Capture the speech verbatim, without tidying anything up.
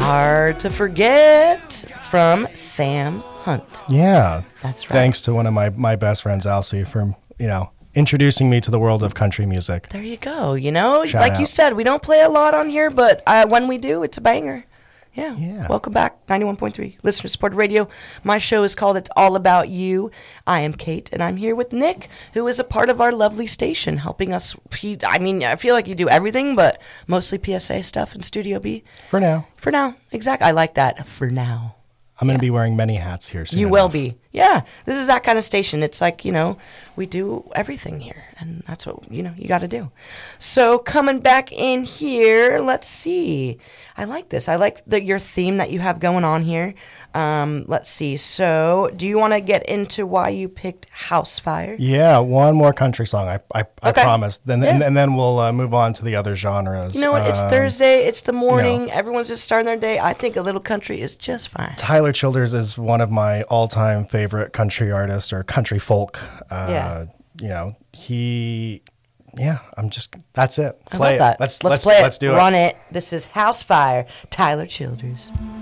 Hard to Forget from Sam Hunt. Yeah. That's right. Thanks to one of my, my best friends, Elsie, for, you know, introducing me to the world of country music. There you go. You know, Shout like out. you said, we don't play a lot on here, but uh, when we do, it's a banger. Yeah. Yeah. Welcome back, ninety-one point three Listener Supported Radio. My show is called It's All About You. I am Kate, and I'm here with Nick, who is a part of our lovely station, helping us. He, I mean, I feel like you do everything, but mostly P S A stuff in Studio B. For now. For now. Exactly. I like that. For now. I'm going to be wearing many hats here soon You enough. will be. Yeah. This is that kind of station. It's like, you know, we do everything here. And that's what, you know, you got to do. So coming back in here, let's see. I like this. I like the, your theme that you have going on here. Um, let's see. So do you want to get into why you picked House Fire? Yeah, one more country song, I I, I Okay. promise. Then Yeah. and, and then we'll uh, move on to the other genres. You know what? It's Um, Thursday. It's the morning. you know. Everyone's just starting their day. I think a little country is just fine. Tyler Childers is one of my all-time favorite country artists or country folk. Uh, Yeah. You know, he, yeah, I'm just, that's it. I Play love that. it. Let's, let's, let's, play let's it. do Run it. it. This is House Fire, Tyler Childers.